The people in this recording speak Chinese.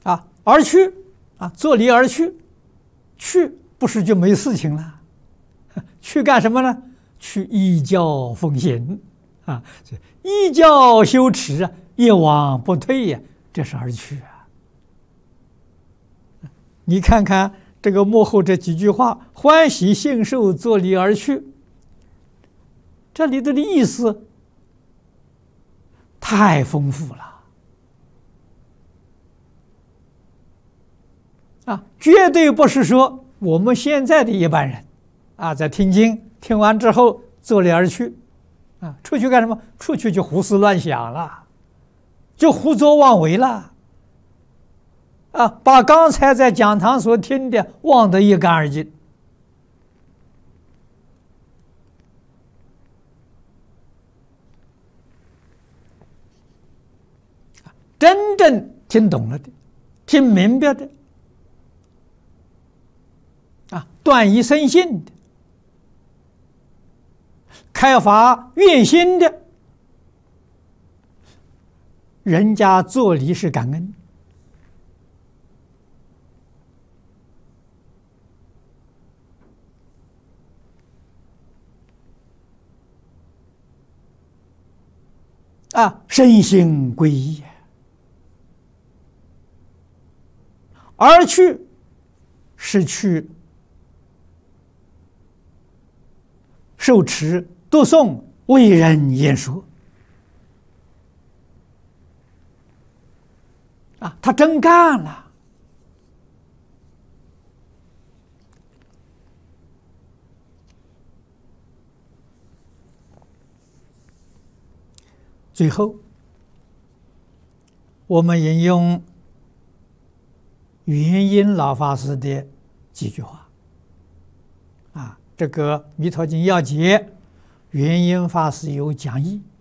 而去作离而去，去不是就没事情了？去干什么呢？去依教奉行依教修持一往不退呀，这是而去你看看这个幕后这几句话：欢喜信受，作离而去。这里头的意思太丰富了绝对不是说我们现在的一般人在听经听完之后作离而去出去干什么？出去就胡思乱想了，就胡作妄为了把刚才在讲堂所听的忘得一干二净。真正听懂了的，听明白的断疑生信的，开发愿心的，人家作离是感恩身心归一。而去是去受持读诵为人言说他真干了。最后我们引用元音老法师的几句话这个《弥陀经要解》元音法师有讲义